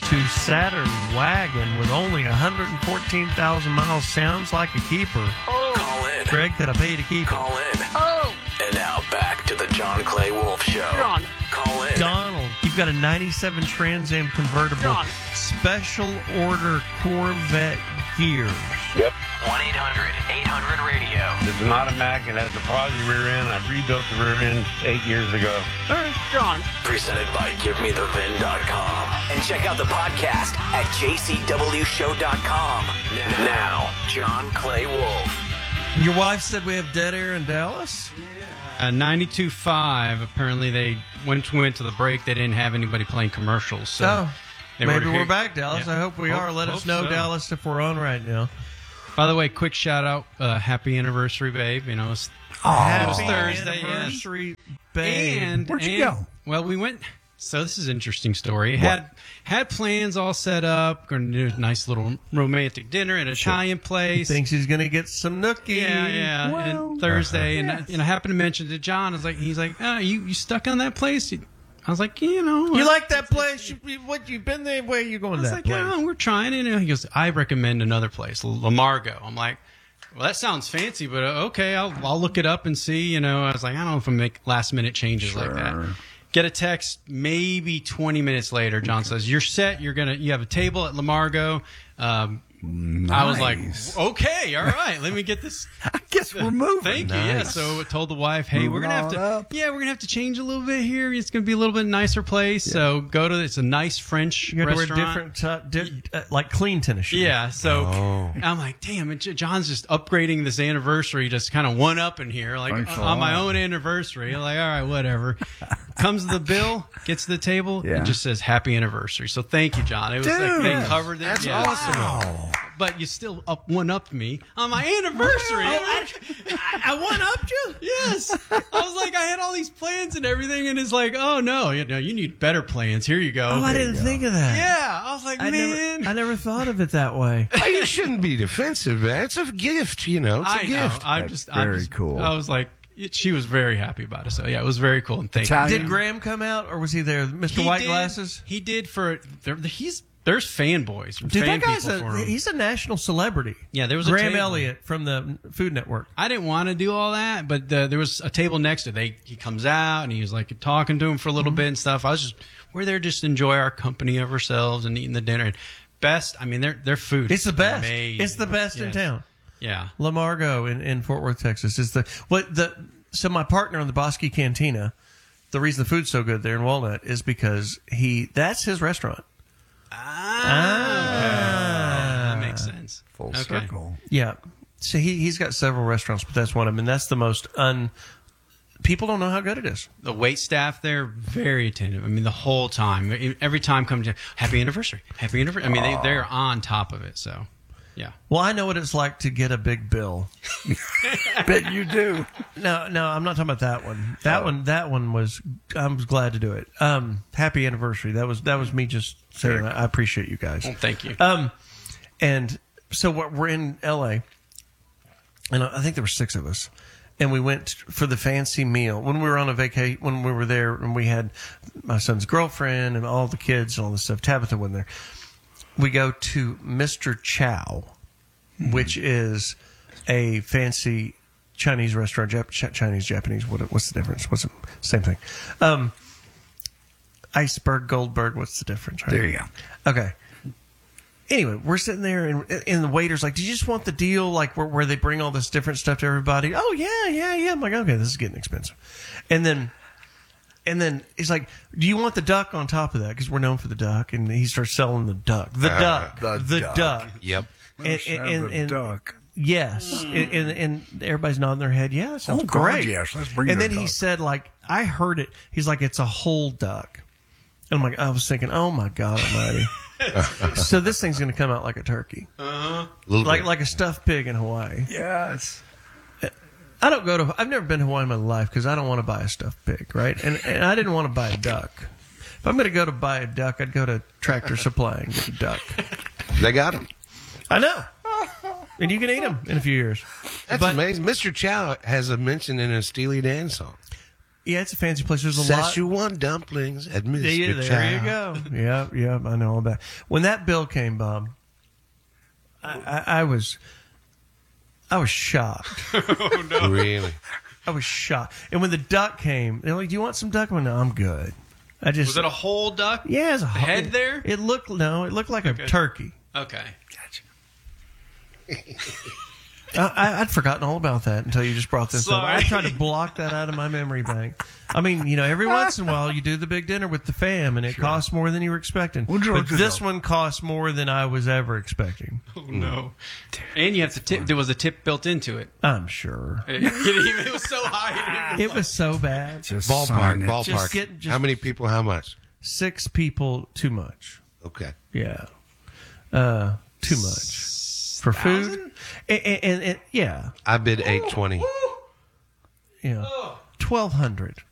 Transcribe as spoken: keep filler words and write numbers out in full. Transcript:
two Saturn wagon with only one hundred fourteen thousand miles sounds like a keeper. Oh. Call in. Greg, could I pay you to keep Call it? in. Oh. And now back to the John Clay Wolf Show. John. Call in. Donald, you've got a ninety-seven Trans Am convertible, John. special order Corvette gears. Yep. one eight hundred eight hundred radio. This is not a Mac. It has a Prodigy rear end. I rebuilt the rear end eight years ago. All right, John. Presented by Give Me The Vin dot com. And check out the podcast at J C W show dot com. Now, John Clay Wolf. Your wife said we have dead air in Dallas? Uh, ninety-two point five. Apparently, they went went to the break. They didn't have anybody playing commercials. So Oh, they maybe were we're here- back, Dallas. Yeah. I hope we Hope- are. Let us hope know, so. Dallas, if we're on right now. By the way, quick shout out, uh, happy anniversary, babe. You know, it's Happy Thursday, yes. anniversary, babe. and Where'd you and- go? Well, we went. So this is an interesting story. Had had plans all set up. Going to do a nice little romantic dinner at an Italian place. Thinks he's going to get some nookie. Yeah, yeah. Well, and Thursday, and, I, yes. and I happened to mention to John. I was like, he's like, oh, you you stuck on that place? I was like, you know, You like that place? You, you- what, you've been there? Where you going I to was that like, place? oh, we're trying it. And he goes, I recommend another place, Lamargo. I'm like, well, that sounds fancy, but uh, okay, I'll I'll look it up and see. You know, I was like, I don't know if I make last minute changes like that. Get a text maybe twenty minutes later. John says, you're set. You're gonna you have a table at Lamargo. Um, I was like, Nice. okay, all right, let me get this. I guess we're moving. Thank you. Yeah. So I told the wife, hey, we're Moving gonna have on to, up. yeah, we're gonna have to change a little bit here. It's gonna be a little bit nicer place. So go to it's a nice French You got to wear restaurant. different, uh, di- uh, like clean tennis shoes. Yeah, so Oh. I'm like, damn, and J- John's just upgrading this anniversary, just kind of one up in here, like Thanks a on my lot. own anniversary. I'm like, all right, whatever. Comes the bill, gets to the table, Yeah. it just says happy anniversary. So thank you, John. It was like Dude, they covered it. That's yeah. awesome. Wow. But you still up one upped me on my anniversary. I, I one upped you? Yes. I was like, I had all these plans and everything, and it's like, oh no, you know, you need better plans. Here you go. Oh, I didn't think of that. Yeah. I was like, I man. never, I never thought of it that way. Hey, you shouldn't be defensive, man. It's a gift, you know. It's a I know. gift. I'm That's just I'm very just- cool. I was like, it, she was very happy about it. So yeah, it was very cool. And thank you. Italian. Did Graham come out, or was he there? Mister He White did- Glasses? He did for there, he's there's fanboys, Dude, fan that guy's people for a, him. he's a national celebrity. Yeah, there was a Graham table. Elliott from the Food Network. I didn't want to do all that, but uh, there was a table next to it. They he comes out and he was like talking to him for a little bit and stuff. I was just we're there just to enjoy our company of ourselves and eating the dinner. Best, I mean, their their food. It's the is best. amazing. It's the best in Yes. town. Yeah. Lamargo in, in Fort Worth, Texas is the what the so my partner in the Bosque Cantina, the reason the food's so good there in Walnut is because he that's his restaurant. Ah, that makes sense. Full Okay. circle. Yeah. So he he's got several restaurants, but that's one of them, and that's the most un people don't know how good it is. The wait staff there very attentive. I mean, the whole time, every time comes in, happy anniversary, happy anniversary. I mean, they they're on top of it. So, yeah. Well, I know what it's like to get a big bill. Bet you do. No, no, I'm not talking about that one. That one, that one was. I was glad to do it. Um, happy anniversary. That was that was me just saying. I appreciate you guys. Well, thank you. Um, and so we're we're in L A, and I think there were six of us, and we went for the fancy meal when we were on a vacation. When we were there, and we had my son's girlfriend and all the kids and all this stuff. Tabitha went there. We go to Mister Chow, which is a fancy Chinese restaurant. Jap- Ch- Chinese, Japanese. What, what's the difference? What's the same thing? Um, iceberg, Goldberg. What's the difference? Right? There you go. Okay. Anyway, we're sitting there, and, and the waiter's like, "Do you just want the deal, like where, where they bring all this different stuff to everybody?" Oh yeah, yeah, yeah. I'm like, okay, this is getting expensive. And then, and then he's like, "Do you want the duck on top of that? Because we're known for the duck." And he starts selling the duck, the Uh, duck, the the duck. duck. Yep. And, and, and, Have a and- duck. yes, and, and, and everybody's nodding their head. Yeah, that sounds Oh, God, great. yes, let's bring And the then he duck. said, like, I heard it. He's like, it's a whole duck. And I'm like, I was thinking, oh my God Almighty. So this thing's going to come out like a turkey, Little like bit. like a stuffed pig in Hawaii. Yes. I don't go to. I've never been to Hawaii in my life because I don't want to buy a stuffed pig, right? And and I didn't want to buy a duck. If I'm going to go to buy a duck, I'd go to Tractor Supply and get a duck. They got him. I know, and you can eat them in a few years. That's But- amazing. Mister Chow has a mention in a Steely Dan song. Yeah, it's a fancy place. There's a lot. Szechuan dumplings at Mister Yeah, there you go. Yeah, yeah, I know all about. When that bill came, Bob, I, I, I was, I was shocked. Oh no! Really? I was shocked. And when the duck came, they're like, "Do you want some duck?" I went, "No, I'm good." I just Was it a whole duck? yeah, it's a head it, there? It looked no, it looked like Okay. a turkey. Okay. I, I'd forgotten all about that until you just brought this up. Sorry. I tried to block that out of my memory bank. I mean, you know, every once in a while you do the big dinner with the fam, and it costs more than you were expecting. Well, But George, this no. one costs more than I was ever expecting. Oh no! And you have to tip. There was a tip built into it. I'm sure It, it was so high. it was so bad. Just Ballpark, sign it. ballpark. Just get- just- How many people? How much? Six people, too much. Okay. Yeah, uh, too much for food. And, and, and, and yeah, I bid eight twenty. yeah, twelve hundred.